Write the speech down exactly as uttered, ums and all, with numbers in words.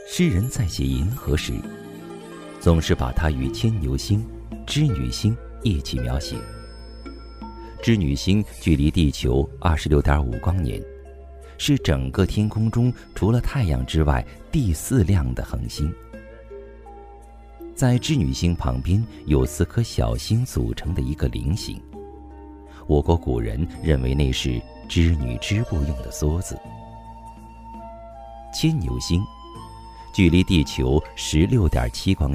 诗人在写银河时，总是把它与牵牛星、织女星一起描写。织女星距离地球 二十六点五光年，是整个天空中除了太阳之外第四亮的恒星。在织女星旁边有四颗小星组成的一个菱形，我国古人认为那是织女织布用的梭子。牵牛星距离地球 十六点七光